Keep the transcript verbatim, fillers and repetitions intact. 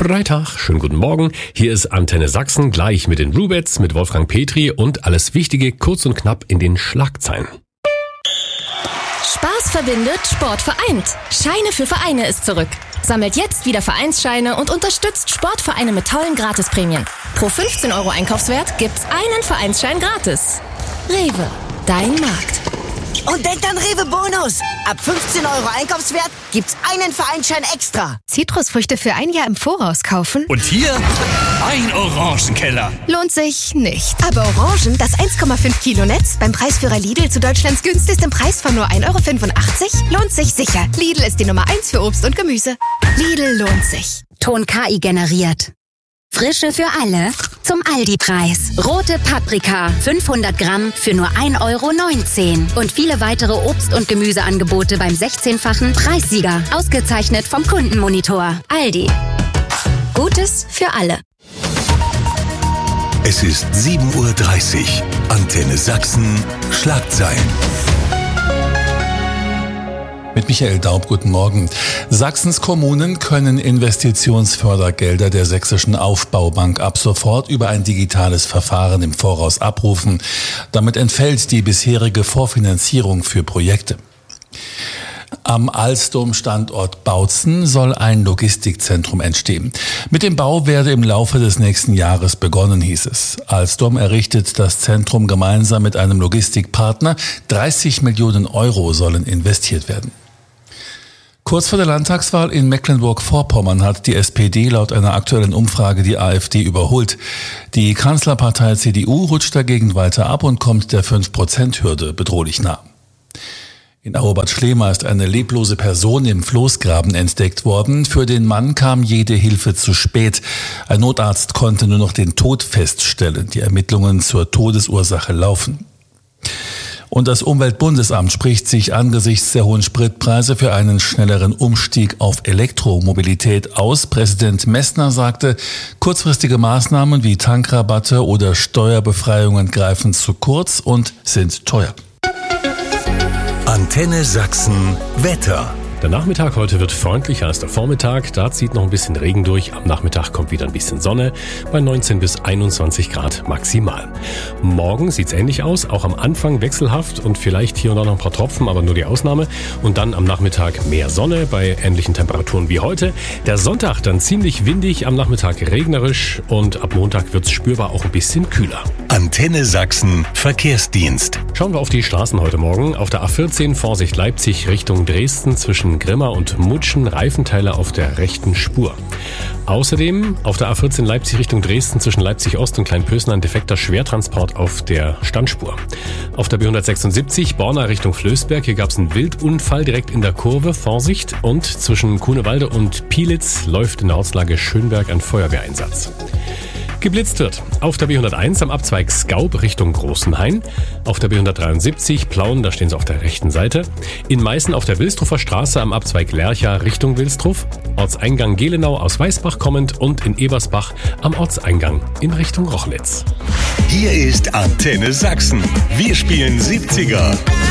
Freitag, schönen guten Morgen. Hier ist Antenne Sachsen, gleich mit den Rubettes, mit Wolfgang Petri und alles Wichtige kurz und knapp in den Schlagzeilen. Spaß verbindet, Sport vereint. Scheine für Vereine ist zurück. Sammelt jetzt wieder Vereinsscheine und unterstützt Sportvereine mit tollen Gratisprämien. Pro fünfzehn Euro Einkaufswert gibt's einen Vereinsschein gratis. Rewe, dein Markt. Und denkt an Rewe Bonus. Ab fünfzehn Euro Einkaufswert gibt's einen Vereinsschein extra. Zitrusfrüchte für ein Jahr im Voraus kaufen? Und hier ein Orangenkeller. Lohnt sich nicht. Aber Orangen, das eins Komma fünf Kilo Netz, beim Preisführer Lidl zu Deutschlands günstigstem Preis von nur ein Euro fünfundachtzig, lohnt sich sicher. Lidl ist die Nummer eins für Obst und Gemüse. Lidl lohnt sich. Ton K I generiert. Frische für alle zum Aldi-Preis. Rote Paprika, fünfhundert Gramm für nur ein Euro neunzehn. Und viele weitere Obst- und Gemüseangebote beim sechzehnfachen Preissieger. Ausgezeichnet vom Kundenmonitor. Aldi. Gutes für alle. Es ist sieben Uhr dreißig. Antenne Sachsen. Schlagzeilen. Mit Michael Daub, guten Morgen. Sachsens Kommunen können Investitionsfördergelder der Sächsischen Aufbaubank ab sofort über ein digitales Verfahren im Voraus abrufen. Damit entfällt die bisherige Vorfinanzierung für Projekte. Am Alstom-Standort Bautzen soll ein Logistikzentrum entstehen. Mit dem Bau werde im Laufe des nächsten Jahres begonnen, hieß es. Alstom errichtet das Zentrum gemeinsam mit einem Logistikpartner. dreißig Millionen Euro sollen investiert werden. Kurz vor der Landtagswahl in Mecklenburg-Vorpommern hat die S P D laut einer aktuellen Umfrage die AfD überholt. Die Kanzlerpartei C D U rutscht dagegen weiter ab und kommt der fünf Prozent Hürde bedrohlich nah. In Auerbad Schlema ist eine leblose Person im Floßgraben entdeckt worden. Für den Mann kam jede Hilfe zu spät. Ein Notarzt konnte nur noch den Tod feststellen. Die Ermittlungen zur Todesursache laufen. Und das Umweltbundesamt spricht sich angesichts der hohen Spritpreise für einen schnelleren Umstieg auf Elektromobilität aus. Präsident Messner sagte, kurzfristige Maßnahmen wie Tankrabatte oder Steuerbefreiungen greifen zu kurz und sind teuer. Antenne Sachsen Wetter. Der Nachmittag heute wird freundlicher als der Vormittag. Da zieht noch ein bisschen Regen durch. Am Nachmittag kommt wieder ein bisschen Sonne bei neunzehn bis einundzwanzig Grad maximal. Morgen sieht's ähnlich aus. Auch am Anfang wechselhaft und vielleicht hier und da noch ein paar Tropfen, aber nur die Ausnahme. Und dann am Nachmittag mehr Sonne bei ähnlichen Temperaturen wie heute. Der Sonntag dann ziemlich windig, am Nachmittag regnerisch und ab Montag wird's spürbar auch ein bisschen kühler. Antenne Sachsen Verkehrsdienst. Schauen wir auf die Straßen heute Morgen. Auf der A vierzehn Vorsicht Leipzig Richtung Dresden zwischen Grimma und Mutschen Reifenteile auf der rechten Spur. Außerdem auf der A vierzehn Leipzig Richtung Dresden zwischen Leipzig Ost und Kleinpösner ein defekter Schwertransport auf der Standspur. Auf der B hundertsechsundsiebzig Borna Richtung Flößberg, hier gab es einen Wildunfall direkt in der Kurve, Vorsicht. Und zwischen Kuhnewalde und Pielitz läuft in der Ortslage Schönberg ein Feuerwehreinsatz. Geblitzt wird auf der B hunderteins am Abzweig Skaub Richtung Großenhain, auf der B hundertdreiundsiebzig Plauen, da stehen sie auf der rechten Seite, in Meißen auf der Wilstruffer Straße am Abzweig Lercha Richtung Wilstruf, Ortseingang Gelenau aus Weißbach kommend und in Ebersbach am Ortseingang in Richtung Rochlitz. Hier ist Antenne Sachsen. Wir spielen siebziger.